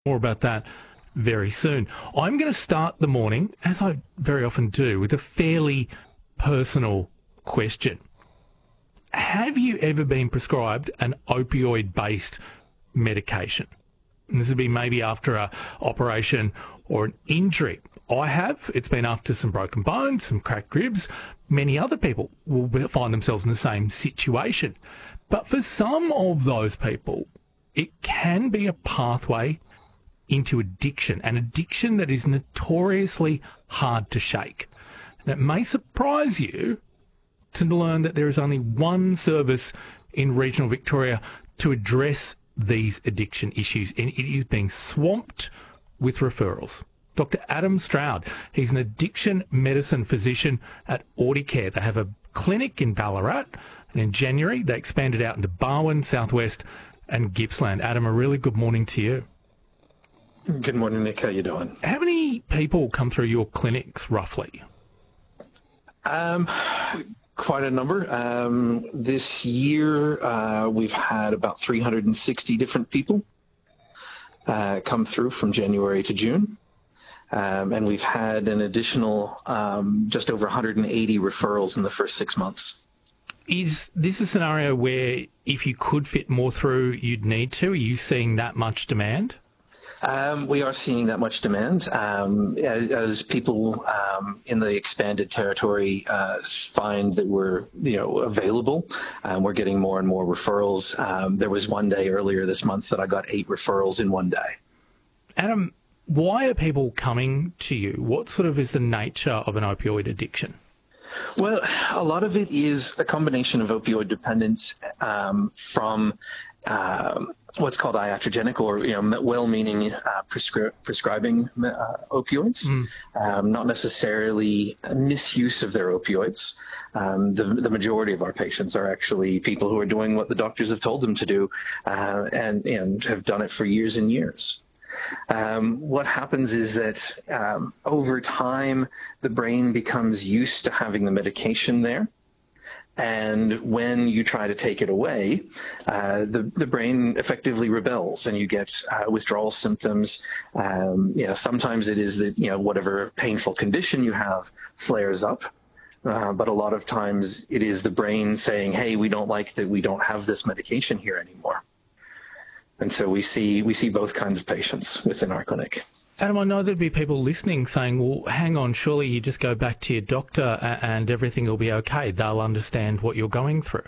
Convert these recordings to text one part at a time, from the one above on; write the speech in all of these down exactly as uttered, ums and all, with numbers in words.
More about that very soon. I'm going to start the morning, as I very often do, with a fairly personal question. Have you ever been prescribed an opioid-based medication? And this would be maybe after a operation or an injury. I have. It's been after some broken bones, some cracked ribs. Many other people will find themselves in the same situation. But for some of those people, it can be a pathway into addiction, an addiction that is notoriously hard to shake. And it may surprise you to learn that there is only one service in regional Victoria to address these addiction issues, and it is being swamped with referrals. Doctor Adam Stroud, he's an addiction medicine physician at Audicare. They have a clinic in Ballarat, and in January they expanded out into Barwon, Southwest and Gippsland. Adam, a really good morning to you. Good morning, Nick. How you doing? How many people come through your clinics, roughly? Um, quite a number. Um, this year, uh, we've had about three hundred sixty different people uh, come through from January to June. Um, and we've had an additional um, just over one hundred eighty referrals in the first six months. Is this a scenario where if you could fit more through, you'd need to? Are you seeing that much demand? Um, we are seeing that much demand um, as, as people um, in the expanded territory uh, find that we're, you know, available. Um, we're getting more and more referrals. Um, there was one day earlier this month that I got eight referrals in one day. Adam, why are people coming to you? What sort of is the nature of an opioid addiction? Well, a lot of it is a combination of opioid dependence um, from um, what's called iatrogenic, or you know, well-meaning uh, prescri- prescribing uh, opioids, mm. um, not necessarily a misuse of their opioids. Um, the, the majority of our patients are actually people who are doing what the doctors have told them to do, uh, and, and have done it for years and years. Um, what happens is that um, over time, the brain becomes used to having the medication there. And when you try to take it away, uh, the, the brain effectively rebels and you get uh, withdrawal symptoms. Um, you know, sometimes it is that, you know, whatever painful condition you have flares up. Uh, but a lot of times it is the brain saying, hey, we don't like that we don't have this medication here anymore. And so we see we see both kinds of patients within our clinic. Adam, I know there'd be people listening saying, well, hang on, surely you just go back to your doctor and everything will be okay. They'll understand what you're going through.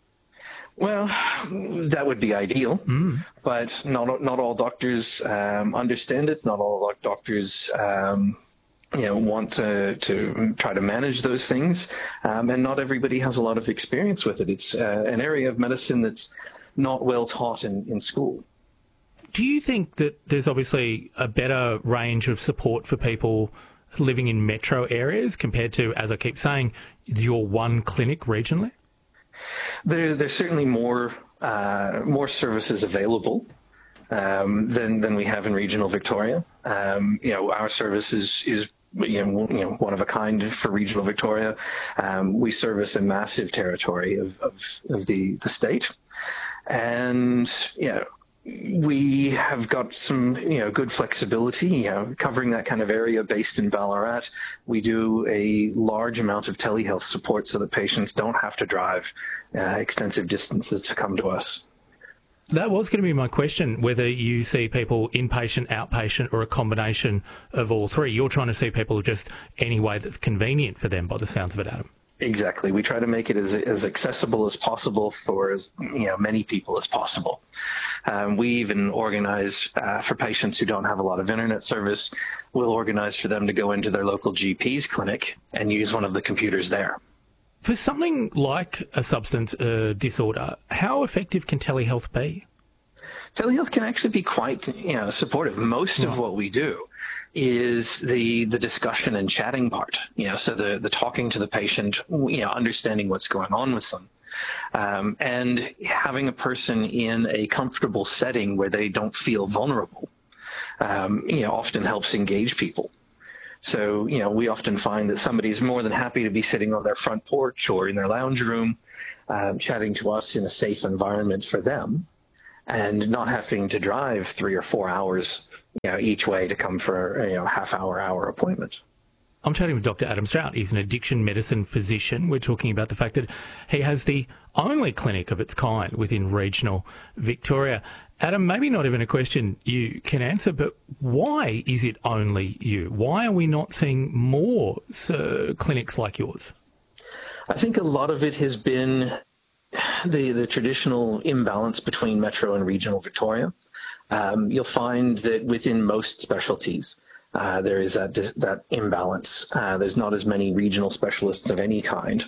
Well, that would be ideal, mm. but not not all doctors um, understand it. Not all doctors um, you know, want to, to try to manage those things, um, and not everybody has a lot of experience with it. It's uh, an area of medicine that's not well taught in, in school. Do you think that there's obviously a better range of support for people living in metro areas compared to, as I keep saying, your one clinic regionally? There, there's certainly more uh, more services available um, than than we have in regional Victoria. Um, you know, our service is is you know, you know one of a kind for regional Victoria. Um, we service a massive territory of of, of the the state, and you know, we have got some, you know, good flexibility, you know, covering that kind of area based in Ballarat. We do a large amount of telehealth support so that patients don't have to drive uh, extensive distances to come to us. That was going to be my question, whether you see people inpatient, outpatient, or a combination of all three. You're trying to see people just any way that's convenient for them by the sounds of it, Adam. Exactly. We try to make it as, as accessible as possible for as you know many people as possible. Um, we even organize uh, for patients who don't have a lot of internet service. We'll organize for them to go into their local G P's clinic and use one of the computers there. For something like a substance uh, disorder, how effective can telehealth be? Telehealth can actually be quite you know, supportive. Most of what we do is the the discussion and chatting part. You know, so the the talking to the patient, you know, understanding what's going on with them, um, and having a person in a comfortable setting where they don't feel vulnerable. Um, you know, often helps engage people. So you know, we often find that somebody's more than happy to be sitting on their front porch or in their lounge room, um, chatting to us in a safe environment for them. and not having to drive three or four hours, you know, each way to come for a you know, half hour, hour appointment. I'm chatting with Doctor Adam Strout. He's an addiction medicine physician. We're talking about the fact that he has the only clinic of its kind within regional Victoria. Adam, maybe not even a question you can answer, but why is it only you? Why are we not seeing more uh, clinics like yours? I think a lot of it has been the, the traditional imbalance between metro and regional Victoria. Um, you'll find that within most specialties, Uh, there is that that imbalance. Uh, there's not as many regional specialists of any kind.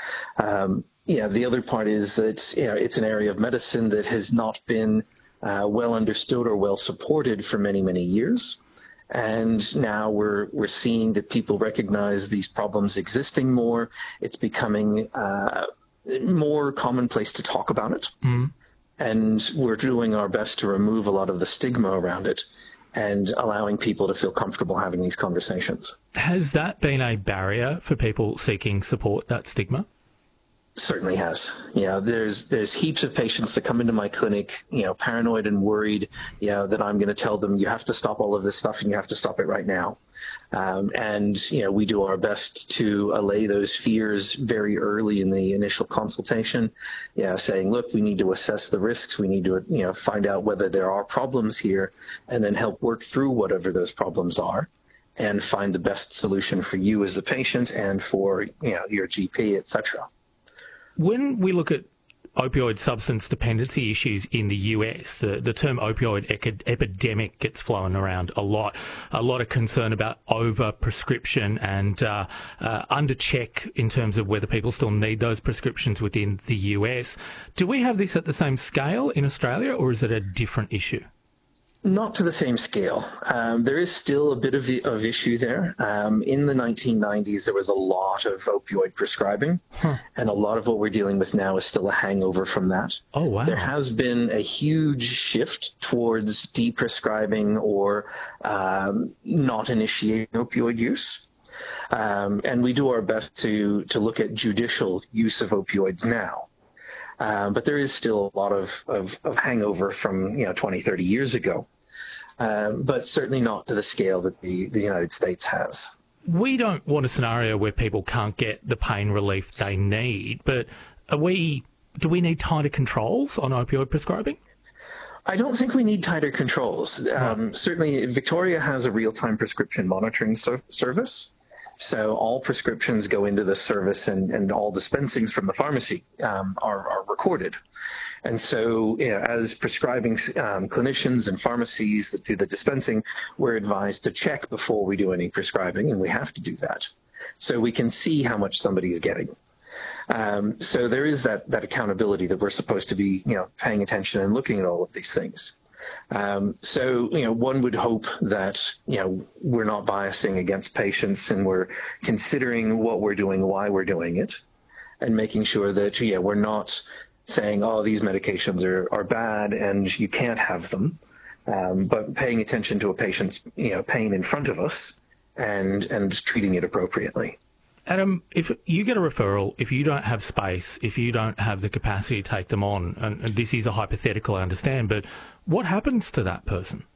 Um, yeah, the other part is that you know, it's an area of medicine that has not been uh, well understood or well supported for many, many years. And now we're we're seeing that people recognize these problems existing more. It's becoming uh, more commonplace to talk about it. Mm. And we're doing our best to remove a lot of the stigma around it and allowing people to feel comfortable having these conversations. Has that been a barrier for people seeking support, that stigma? Certainly has. Yeah, there's there's heaps of patients that come into my clinic, you know, paranoid and worried, you know, that I'm going to tell them you have to stop all of this stuff and you have to stop it right now. Um, and, you know, we do our best to allay those fears very early in the initial consultation, yeah, saying, look, we need to assess the risks. We need to, you know, find out whether there are problems here and then help work through whatever those problems are and find the best solution for you as the patient and for, you know, your G P, et cetera. When we look at opioid substance dependency issues in the U S, the, the term opioid ec- epidemic gets flown around a lot. A lot of concern about over-prescription and uh, uh, under-check in terms of whether people still need those prescriptions within the U S. Do we have this at the same scale in Australia, or is it a different issue? Not to the same scale. Um, there is still a bit of, of issue there. Um, in the nineteen nineties, there was a lot of opioid prescribing, huh. and a lot of what we're dealing with now is still a hangover from that. Oh, wow. There has been a huge shift towards deprescribing or um, not initiating opioid use. Um, and we do our best to, to look at judicial use of opioids now. Uh, but there is still a lot of, of, of hangover from, you know, twenty, thirty years ago. Um, but certainly not to the scale that the, the United States has. We don't want a scenario where people can't get the pain relief they need, but are we, do we need tighter controls on opioid prescribing? I don't think we need tighter controls. Um, right. Certainly, Victoria has a real-time prescription monitoring ser- service. So all prescriptions go into the service and, and all dispensings from the pharmacy um, are, are recorded. And so you know, as prescribing um, clinicians and pharmacies that do the dispensing, we're advised to check before we do any prescribing, and we have to do that. So we can see how much somebody's getting. Um, so there is that, that accountability that we're supposed to be you know, paying attention and looking at all of these things. Um, so, you know, one would hope that, you know, we're not biasing against patients and we're considering what we're doing, why we're doing it, and making sure that, yeah, we're not saying, oh, these medications are, are bad and you can't have them, um, but paying attention to a patient's, you know, pain in front of us and, and treating it appropriately. Adam, if you get a referral, if you don't have space, if you don't have the capacity to take them on, and, and this is a hypothetical, I understand, but what happens to that person?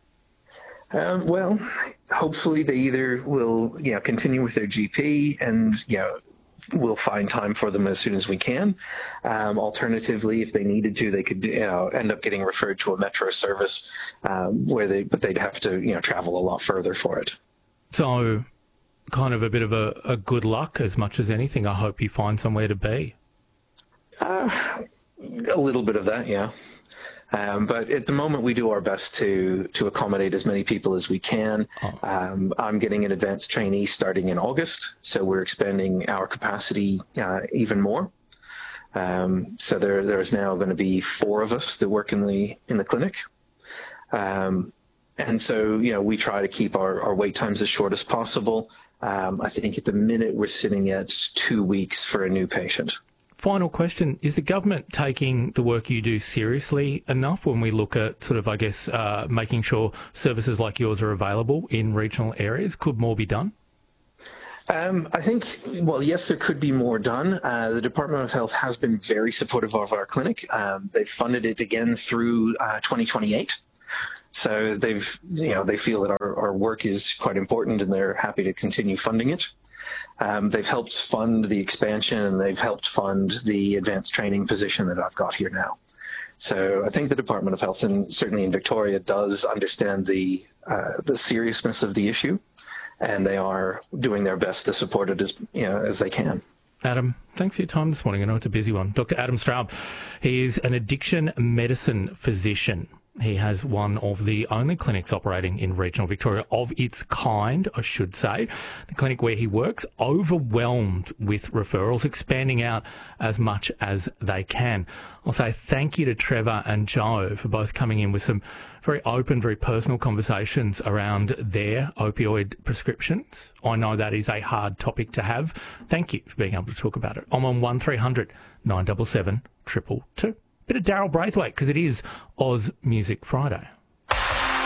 Um, well, hopefully they either will, you know, continue with their G P and, you know, we'll find time for them as soon as we can. Um, alternatively, if they needed to, they could, you know, end up getting referred to a metro service um, where they, but they'd have to, you know, travel a lot further for it. So, kind of a bit of a, a good luck as much as anything. I hope you find somewhere to be. Uh, a little bit of that, yeah. Um, but at the moment, we do our best to to accommodate as many people as we can. Oh. Um, I'm getting an advanced trainee starting in August, so we're expanding our capacity uh, even more. Um, so there there's now going to be four of us that work in the in the clinic. Um, and so, you know, we try to keep our, our wait times as short as possible. Um, I think at the minute we're sitting at two weeks for a new patient. Final question, is the government taking the work you do seriously enough when we look at sort of, I guess, uh, making sure services like yours are available in regional areas? Could more be done? Um, I think, well, yes, there could be more done. Uh, the Department of Health has been very supportive of our clinic. Um, they've funded it again through uh, twenty twenty-eight. So they've, you know, they feel that our, our work is quite important and they're happy to continue funding it. Um, they've helped fund the expansion and they've helped fund the advanced training position that I've got here now. So I think the Department of Health, and certainly in Victoria, does understand the uh, the seriousness of the issue, and they are doing their best to support it as you know as they can. Adam, thanks for your time this morning. I know it's a busy one. Doctor Adam Straub, he is an addiction medicine physician. He has one of the only clinics operating in regional Victoria of its kind, I should say. The clinic where he works, overwhelmed with referrals, expanding out as much as they can. I'll say thank you to Trevor and Joe for both coming in with some very open, very personal conversations around their opioid prescriptions. I know that is a hard topic to have. Thank you for being able to talk about it. I'm on one three hundred nine seven seven two two two. Bit of Daryl Braithwaite because it is Oz Music Friday.